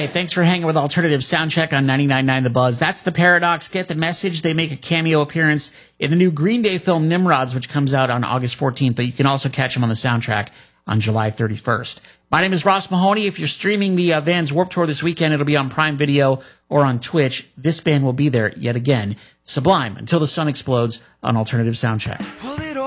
Hey, thanks for hanging with Alternative Soundcheck on 99.9 The Buzz. That's The Paradox. Get the message. They make a cameo appearance in the new Green Day film Nimrods, which comes out on August 14th, but you can also catch them on the soundtrack on July 31st. My name is Ross Mahoney. If you're streaming the Vans Warped Tour this weekend, it'll be on Prime Video or on Twitch. This band will be there yet again. Sublime, Until the Sun Explodes on Alternative Soundcheck.